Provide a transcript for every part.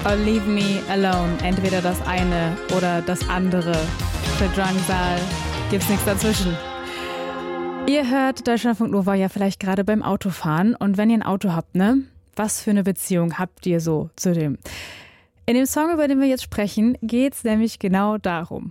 or Leave Me Alone. Entweder das eine oder das andere. Für Drangsal gibt's nichts dazwischen. Ihr hört Deutschlandfunk Nova ja vielleicht gerade beim Autofahren. Und wenn ihr ein Auto habt, ne? Was für eine Beziehung habt ihr so zu dem? In dem Song, über den wir jetzt sprechen, geht's nämlich genau darum.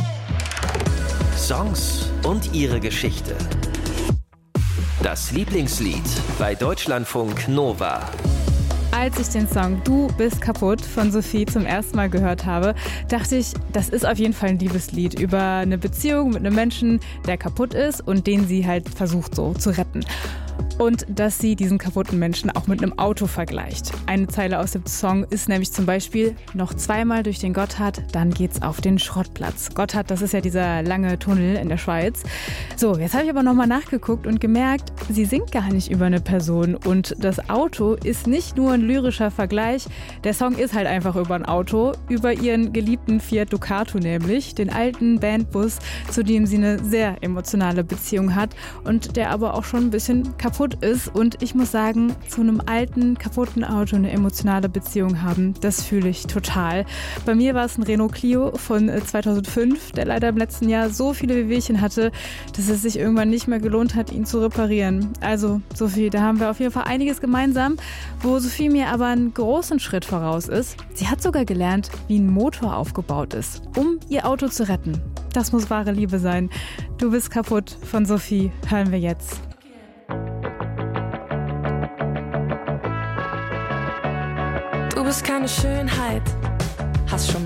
Songs und ihre Geschichte. Das Lieblingslied bei Deutschlandfunk Nova. Als ich den Song Du bist kaputt von Sophie zum ersten Mal gehört habe, dachte ich, das ist auf jeden Fall ein Liebeslied über eine Beziehung mit einem Menschen, der kaputt ist und den sie halt versucht so zu retten. Und dass sie diesen kaputten Menschen auch mit einem Auto vergleicht. Eine Zeile aus dem Song ist nämlich zum Beispiel: noch zweimal durch den Gotthard, dann geht's auf den Schrottplatz. Gotthard, das ist ja dieser lange Tunnel in der Schweiz. So, jetzt habe ich aber nochmal nachgeguckt und gemerkt, sie singt gar nicht über eine Person. Und das Auto ist nicht nur ein lyrischer Vergleich. Der Song ist halt einfach über ein Auto, über ihren geliebten Fiat Ducato nämlich, den alten Bandbus, zu dem sie eine sehr emotionale Beziehung hat und der aber auch schon ein bisschen kaputt ist. Und ich muss sagen, zu einem alten, kaputten Auto eine emotionale Beziehung haben, das fühle ich total. Bei mir war es ein Renault Clio von 2005, der leider im letzten Jahr so viele Wehwehchen hatte, dass es sich irgendwann nicht mehr gelohnt hat, ihn zu reparieren. Also Sophie, da haben wir auf jeden Fall einiges gemeinsam, wo Sophie mir aber einen großen Schritt voraus ist. Sie hat sogar gelernt, wie ein Motor aufgebaut ist, um ihr Auto zu retten. Das muss wahre Liebe sein. Du bist kaputt von Sophie, hören wir jetzt. Du bist keine Schönheit, hast schon